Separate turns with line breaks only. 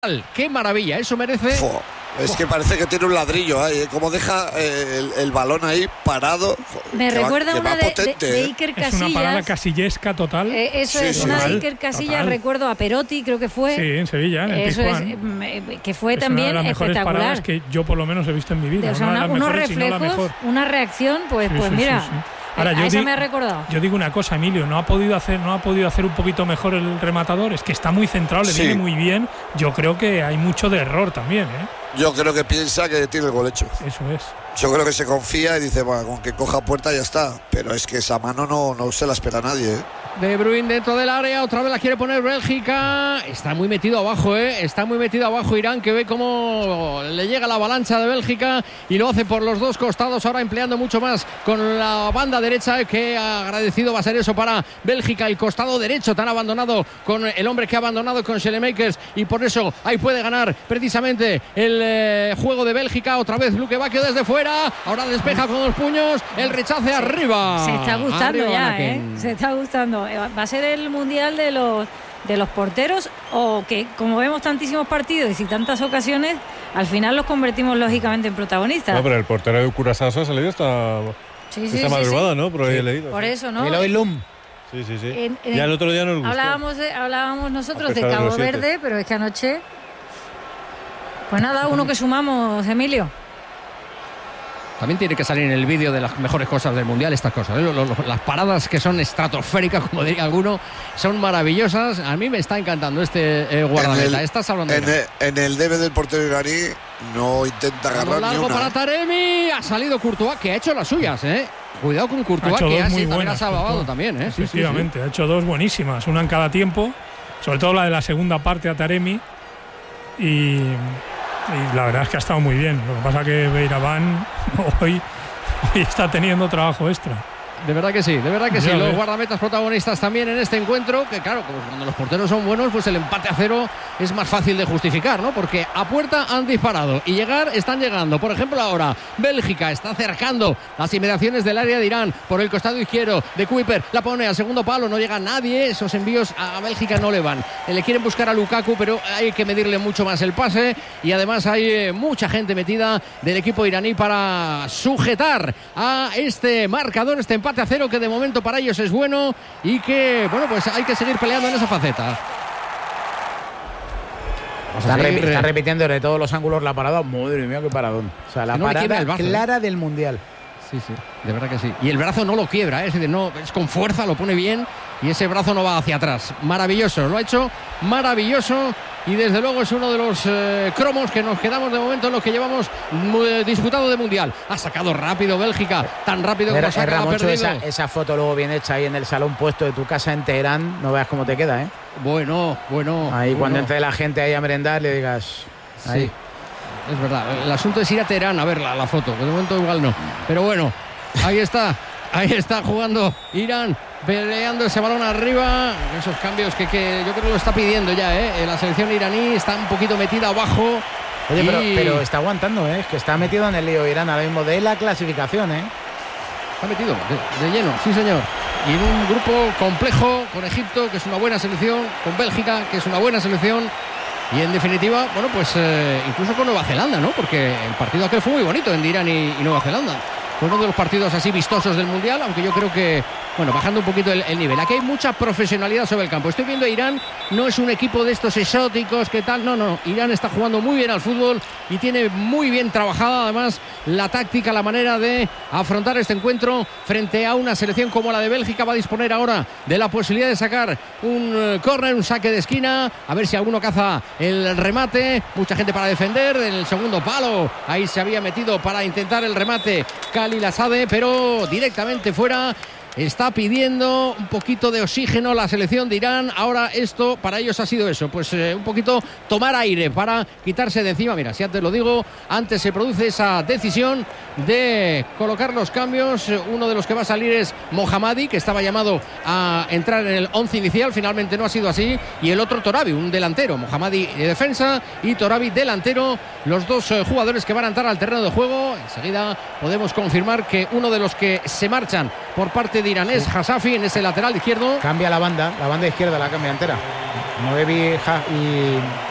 ¡Qué maravilla! Eso merece...
Es que parece que tiene un ladrillo ahí, como deja el balón ahí parado.
Me recuerda una de Iker Casillas.
Es una parada casillesca total.
Eso sí, es una de Iker Casillas, total. Recuerdo a Perotti, creo que fue.
Sí, en Sevilla, en el
eso
Pizjuán.
Que fue también
una de las mejores
espectacular.
paradas que yo por lo menos he visto en mi vida.
O sea, unos reflejos, una reacción, pues mira. Sí. Ahora, eso me ha recordado.
Yo digo una cosa, Emilio, no ha podido hacer un poquito mejor el rematador. Es que está muy centrado, le viene muy bien. Yo creo que hay mucho de error también,
Yo creo que piensa que tiene el gol hecho.
Eso es.
Yo creo que se confía y dice, bueno, con que coja puerta ya está. Pero es que esa mano no se la espera nadie,
De Bruyne dentro del área, otra vez la quiere poner Bélgica. Está muy metido abajo, Está muy metido abajo Irán, que ve cómo le llega la avalancha de Bélgica y lo hace por los dos costados, ahora empleando mucho más con la banda derecha. Que agradecido va a ser eso para Bélgica, el costado derecho tan abandonado con el hombre que ha abandonado con Schelemakers, y por eso ahí puede ganar precisamente el juego de Bélgica. Otra vez Luque Bacchio desde fuera, ahora despeja con los puños, el rechace arriba.
Se está gustando arriba, ya, se está gustando. ¿Va a ser el mundial de los porteros, o que como vemos tantísimos partidos y tantas ocasiones, al final los convertimos lógicamente en protagonistas?
No, pero el portero de Curazao ha salido esta madrugada, ¿no? Por ahí he leído.
Por eso, ¿no?
El Lum.
Sí. Ya el otro día nos gustó.
Hablábamos nosotros de Cabo Verde, pero es que anoche... Pues nada, uno que sumamos, Emilio.
También tiene que salir en el vídeo de las mejores cosas del Mundial estas cosas. Las paradas que son estratosféricas, como diría alguno, son maravillosas. A mí me está encantando este guardameta. Estás hablando
en el debe del portero iraní no intenta agarrar ni una.
Para Taremi. Ha salido Courtois, que ha hecho las suyas, Cuidado con Courtois, que ha salvado también,
Efectivamente, sí. Ha hecho dos buenísimas, una en cada tiempo, sobre todo la de la segunda parte a Taremi, y la verdad es que ha estado muy bien. Lo que pasa es que Beiraván hoy está teniendo trabajo extra.
De verdad que sí. Los guardametas protagonistas también en este encuentro, que claro, cuando los porteros son buenos, pues el empate a 0 es más fácil de justificar, ¿no? Porque a puerta han disparado y están llegando. Por ejemplo, ahora Bélgica está acercando las inmediaciones del área de Irán por el costado izquierdo de Kuiper. La pone al segundo palo, no llega nadie. Esos envíos a Bélgica no le van. Le quieren buscar a Lukaku, pero hay que medirle mucho más el pase, y además hay mucha gente metida del equipo iraní para sujetar a este marcador, este empate a 0, que de momento para ellos es bueno, y que pues hay que seguir peleando en esa faceta.
Están repitiendo de todos los ángulos la parada. Madre mía, qué paradón. O sea, la parada clara del Mundial.
Sí, de verdad que sí. Y el brazo no lo quiebra, es decir, no, es con fuerza, lo pone bien, y ese brazo no va hacia atrás. Maravilloso, lo ha hecho maravilloso, y desde luego es uno de los cromos que nos quedamos de momento en los que llevamos disputado de Mundial. Ha sacado rápido Bélgica, tan rápido como saca, ha perdido.
Esa foto luego bien hecha ahí en el salón puesto de tu casa en Teherán, no veas cómo te queda,
Bueno.
Ahí cuando entre la gente ahí a merendar le digas... Ahí.
Sí. Es verdad, el asunto es ir a Teherán a ver la foto, que de momento igual no. Pero bueno, ahí está jugando Irán, peleando ese balón arriba. Esos cambios que yo creo que lo está pidiendo ya, la selección iraní está un poquito metida abajo.
Oye, pero está aguantando, es que está metido en el lío Irán ahora mismo de la clasificación,
Está metido de lleno, sí señor. Y en un grupo complejo con Egipto, que es una buena selección, con Bélgica, que es una buena selección. Y en definitiva, incluso con Nueva Zelanda, ¿no? Porque el partido aquel fue muy bonito, en Irán y Nueva Zelanda. Fue uno de los partidos así vistosos del Mundial, aunque yo creo que, bajando un poquito el nivel. Aquí hay mucha profesionalidad sobre el campo. Estoy viendo a Irán, no es un equipo de estos exóticos, ¿qué tal? No. Irán está jugando muy bien al fútbol y tiene muy bien trabajada, además, la táctica, la manera de afrontar este encuentro frente a una selección como la de Bélgica. Va a disponer ahora de la posibilidad de sacar un córner, un saque de esquina, a ver si alguno caza el remate. Mucha gente para defender, en el segundo palo, ahí se había metido para intentar el remate Khalil Asade, pero directamente fuera. Está pidiendo un poquito de oxígeno la selección de Irán. Ahora esto para ellos ha sido eso, un poquito tomar aire para quitarse de encima. Mira, si antes lo digo, antes se produce esa decisión de colocar los cambios. Uno de los que va a salir es Mohammadi, que estaba llamado a entrar en el 11 inicial, finalmente no ha sido así, y el otro Torabi, un delantero. Mohammadi de defensa y Torabi delantero, los dos jugadores que van a entrar al terreno de juego. Enseguida podemos confirmar que uno de los que se marchan por parte de Irán es Hasafi en ese lateral izquierdo.
Cambia la banda izquierda la cambia entera. Moebi y